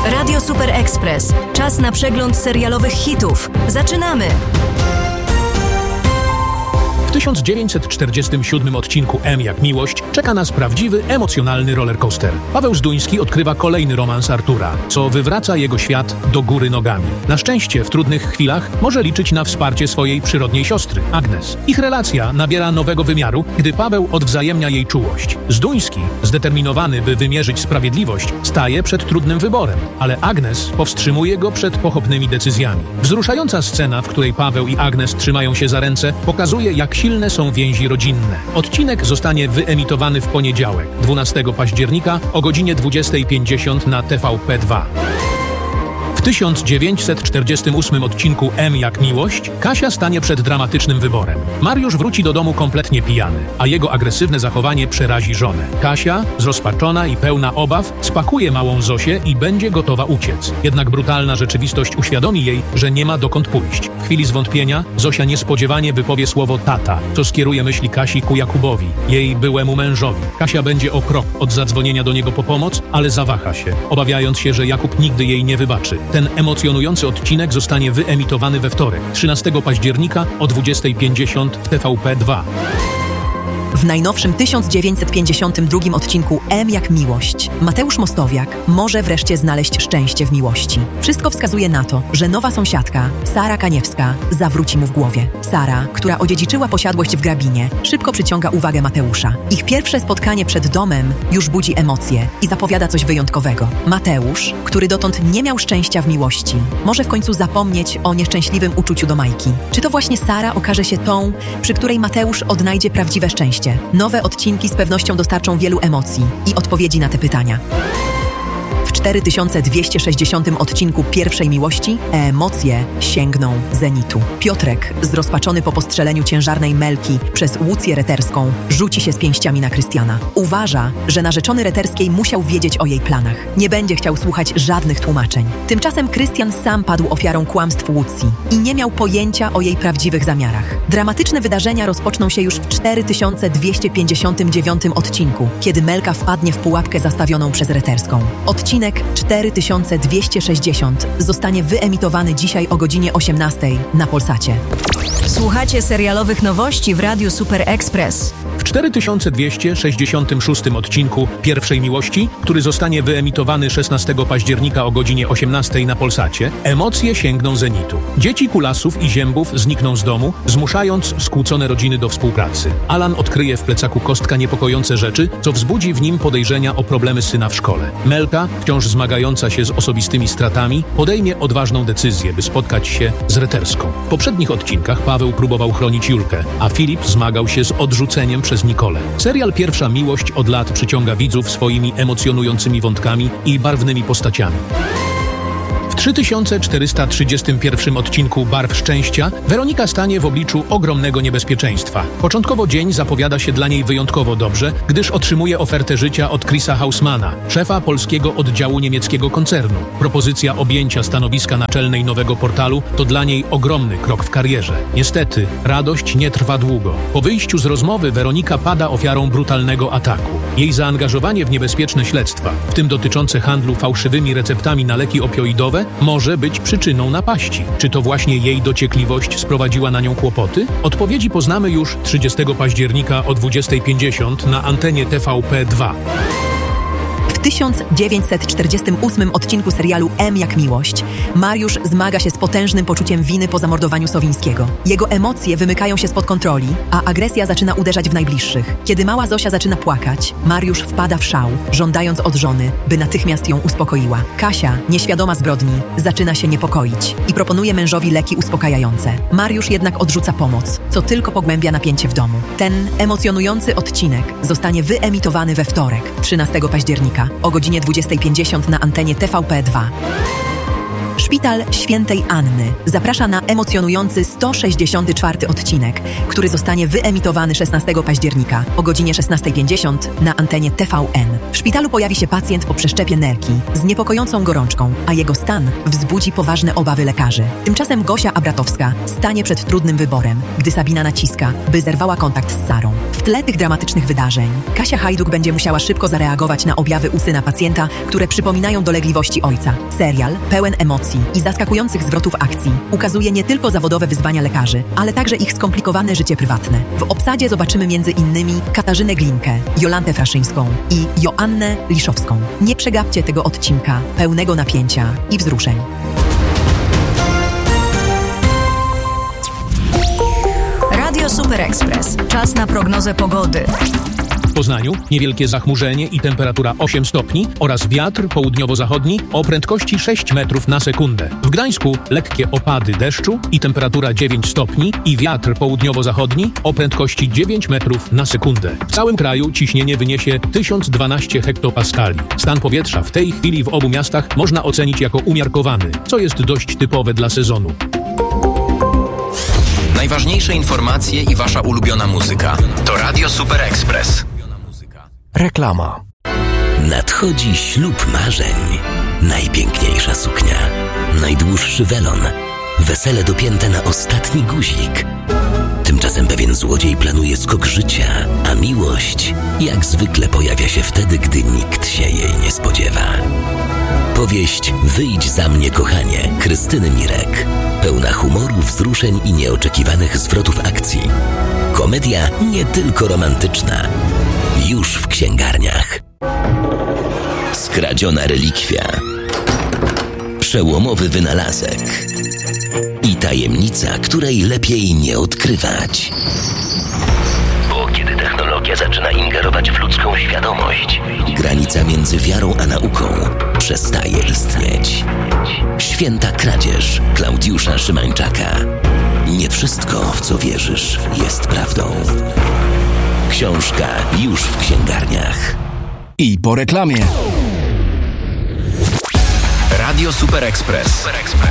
Radio Super Express. Czas na przegląd serialowych hitów. Zaczynamy! W 1947 odcinku M jak miłość czeka nas prawdziwy, emocjonalny rollercoaster. Paweł Zduński odkrywa kolejny romans Artura, co wywraca jego świat do góry nogami. Na szczęście w trudnych chwilach może liczyć na wsparcie swojej przyrodniej siostry, Agnes. Ich relacja nabiera nowego wymiaru, gdy Paweł odwzajemnia jej czułość. Zduński, zdeterminowany, by wymierzyć sprawiedliwość, staje przed trudnym wyborem, ale Agnes powstrzymuje go przed pochopnymi decyzjami. Wzruszająca scena, w której Paweł i Agnes trzymają się za ręce, pokazuje, jak silne są więzi rodzinne. Odcinek zostanie wyemitowany w poniedziałek, 12 października o godzinie 20:50 na TVP2. W 1948 odcinku M jak miłość Kasia stanie przed dramatycznym wyborem. Mariusz wróci do domu kompletnie pijany, a jego agresywne zachowanie przerazi żonę. Kasia, zrozpaczona i pełna obaw, spakuje małą Zosię i będzie gotowa uciec. Jednak brutalna rzeczywistość uświadomi jej, że nie ma dokąd pójść. W chwili zwątpienia Zosia niespodziewanie wypowie słowo tata, co skieruje myśli Kasi ku Jakubowi, jej byłemu mężowi. Kasia będzie o krok od zadzwonienia do niego po pomoc, ale zawaha się, obawiając się, że Jakub nigdy jej nie wybaczy. Ten emocjonujący odcinek zostanie wyemitowany we wtorek, 13 października o 20:50 w TVP2. W najnowszym 1952 odcinku M jak miłość Mateusz Mostowiak może wreszcie znaleźć szczęście w miłości. Wszystko wskazuje na to, że nowa sąsiadka, Sara Kaniewska, zawróci mu w głowie. Sara, która odziedziczyła posiadłość w Grabinie, szybko przyciąga uwagę Mateusza. Ich pierwsze spotkanie przed domem już budzi emocje i zapowiada coś wyjątkowego. Mateusz, który dotąd nie miał szczęścia w miłości, może w końcu zapomnieć o nieszczęśliwym uczuciu do Majki. Czy to właśnie Sara okaże się tą, przy której Mateusz odnajdzie prawdziwe szczęście? Nowe odcinki z pewnością dostarczą wielu emocji i odpowiedzi na te pytania. W 4260 odcinku Pierwszej miłości emocje sięgną zenitu. Piotrek, zrozpaczony po postrzeleniu ciężarnej Melki przez Łucję Reterską, rzuci się z pięściami na Krystiana. Uważa, że narzeczony Reterskiej musiał wiedzieć o jej planach. Nie będzie chciał słuchać żadnych tłumaczeń. Tymczasem Krystian sam padł ofiarą kłamstw Łucji i nie miał pojęcia o jej prawdziwych zamiarach. Dramatyczne wydarzenia rozpoczną się już w 4259 odcinku, kiedy Melka wpadnie w pułapkę zastawioną przez Reterską. Odcinek 4260 zostanie wyemitowany dzisiaj o godzinie 18 na Polsacie. Słuchacie serialowych nowości w Radiu Super Express. W 4266 odcinku Pierwszej miłości, który zostanie wyemitowany 16 października o godzinie 18 na Polsacie, emocje sięgną zenitu. Dzieci Kulasów i Ziębów znikną z domu, zmuszając skłócone rodziny do współpracy. Alan odkryje w plecaku Kostka niepokojące rzeczy, co wzbudzi w nim podejrzenia o problemy syna w szkole. Melka, wciąż zmagająca się z osobistymi stratami, podejmie odważną decyzję, by spotkać się z Reterską. W poprzednich odcinkach Paweł próbował chronić Julkę, a Filip zmagał się z odrzuceniem przez Nikolę. Serial Pierwsza miłość od lat przyciąga widzów swoimi emocjonującymi wątkami i barwnymi postaciami. W 3431 odcinku Barw Szczęścia Weronika stanie w obliczu ogromnego niebezpieczeństwa. Początkowo dzień zapowiada się dla niej wyjątkowo dobrze, gdyż otrzymuje ofertę życia od Chrisa Hausmana, szefa polskiego oddziału niemieckiego koncernu. Propozycja objęcia stanowiska naczelnej nowego portalu to dla niej ogromny krok w karierze. Niestety, radość nie trwa długo. Po wyjściu z rozmowy Weronika pada ofiarą brutalnego ataku. Jej zaangażowanie w niebezpieczne śledztwa, w tym dotyczące handlu fałszywymi receptami na leki opioidowe, może być przyczyną napaści. Czy to właśnie jej dociekliwość sprowadziła na nią kłopoty? Odpowiedzi poznamy już 30 października o 20:50 na antenie TVP2. W 1948 odcinku serialu M jak miłość Mariusz zmaga się z potężnym poczuciem winy po zamordowaniu Sowińskiego. Jego emocje wymykają się spod kontroli, a agresja zaczyna uderzać w najbliższych. Kiedy mała Zosia zaczyna płakać, Mariusz wpada w szał, żądając od żony, by natychmiast ją uspokoiła. Kasia, nieświadoma zbrodni, zaczyna się niepokoić i proponuje mężowi leki uspokajające. Mariusz jednak odrzuca pomoc, co tylko pogłębia napięcie w domu. Ten emocjonujący odcinek zostanie wyemitowany we wtorek, 13 października o godzinie 20:50 na antenie TVP2. Szpital Świętej Anny zaprasza na emocjonujący 164 odcinek, który zostanie wyemitowany 16 października o godzinie 16:50 na antenie TVN. W szpitalu pojawi się pacjent po przeszczepie nerki z niepokojącą gorączką, a jego stan wzbudzi poważne obawy lekarzy. Tymczasem Gosia Abratowska stanie przed trudnym wyborem, gdy Sabina naciska, by zerwała kontakt z Sarą. W tle tych dramatycznych wydarzeń Kasia Hajduk będzie musiała szybko zareagować na objawy u syna pacjenta, które przypominają dolegliwości ojca. Serial, pełen emocji i zaskakujących zwrotów akcji, ukazuje nie tylko zawodowe wyzwania lekarzy, ale także ich skomplikowane życie prywatne. W obsadzie zobaczymy m.in. Katarzynę Glinkę, Jolantę Fraszyńską i Joannę Liszowską. Nie przegapcie tego odcinka, pełnego napięcia i wzruszeń. Radio Super Express. Czas na prognozę pogody. W Poznaniu niewielkie zachmurzenie i temperatura 8 stopni oraz wiatr południowo-zachodni o prędkości 6 metrów na sekundę. W Gdańsku lekkie opady deszczu i temperatura 9 stopni i wiatr południowo-zachodni o prędkości 9 metrów na sekundę. W całym kraju ciśnienie wyniesie 1012 hektopaskali. Stan powietrza w tej chwili w obu miastach można ocenić jako umiarkowany, co jest dość typowe dla sezonu. Najważniejsze informacje i wasza ulubiona muzyka to Radio Super Express. Reklama. Nadchodzi ślub marzeń. Najpiękniejsza suknia, najdłuższy welon, wesele dopięte na ostatni guzik. Tymczasem pewien złodziej planuje skok życia, a miłość jak zwykle pojawia się wtedy, gdy nikt się jej nie spodziewa. Powieść Wyjdź za mnie, kochanie, Krystyny Mirek. Pełna humoru, wzruszeń i nieoczekiwanych zwrotów akcji. Komedia nie tylko romantyczna. Już w księgarniach. Skradziona relikwia. Przełomowy wynalazek. I tajemnica, której lepiej nie odkrywać. Bo kiedy technologia zaczyna ingerować w ludzką świadomość, granica między wiarą a nauką przestaje istnieć. Święta kradzież Klaudiusza Szymańczaka. Nie wszystko, w co wierzysz, jest prawdą. Książka już w księgarniach. I po reklamie. Radio Super Express.